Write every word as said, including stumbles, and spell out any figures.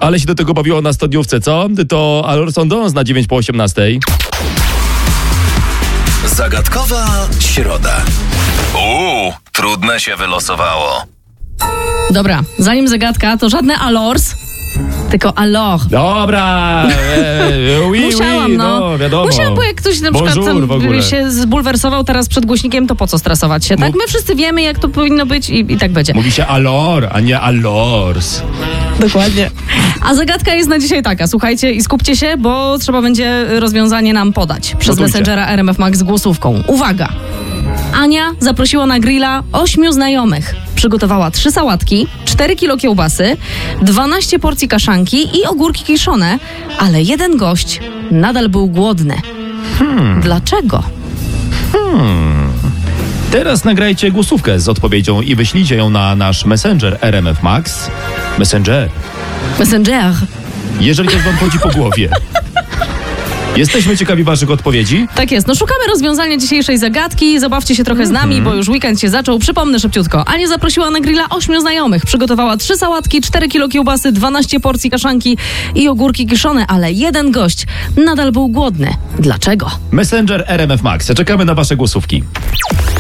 Ale się do tego bawiło na studniówce, co? To Alors sont dans na dziewięć po osiemnastej. Zagadkowa środa. Uuu, trudne się wylosowało. Dobra, zanim zagadka, to żadne alors, tylko alors. Dobra, e, oui, Musiałam, oui, no. no, wiadomo. Musiałam, bo jak ktoś na Bonjour, przykład w tam ogóle. się zbulwersował teraz przed głośnikiem, to po co stresować się, tak? Mów- My wszyscy wiemy, jak to powinno być i, i tak będzie. Mówi się alors, a nie alors. Dokładnie. A zagadka jest na dzisiaj taka, słuchajcie i skupcie się, bo trzeba będzie rozwiązanie nam podać przez Gotujcie. Messengera R M F Max z głosówką. Uwaga! Ania zaprosiła na grilla ośmiu znajomych. Przygotowała trzy sałatki, cztery kilo kiełbasy, dwanaście porcji kaszanki i ogórki kiszone, ale jeden gość nadal był głodny. Hmm. Dlaczego? Teraz nagrajcie głosówkę z odpowiedzią i wyślijcie ją na nasz Messenger R M F Max. Messenger. Messenger. Jeżeli coś wam chodzi po głowie. Jesteśmy ciekawi waszych odpowiedzi. Tak jest, no szukamy rozwiązania dzisiejszej zagadki, zabawcie się trochę z nami, bo już weekend się zaczął. Przypomnę szybciutko, Ania zaprosiła na grilla ośmiu znajomych, przygotowała trzy sałatki, cztery kilo kiełbasy, dwanaście porcji kaszanki i ogórki kiszone, ale jeden gość nadal był głodny. Dlaczego? Messenger R M F Max. Czekamy na wasze głosówki.